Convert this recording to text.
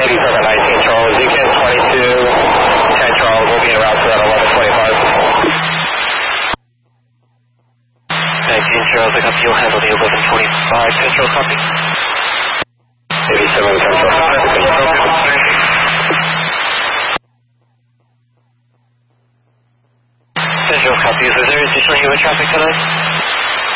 8719 Charles, Weekend 22, 10 Charles, we'll be en route to that 1125. 19 Charles, I got fuel handle the 1125, 10 Charles, copy. 87 10 Charles, 10 Charles, copy. Is there additional human traffic today?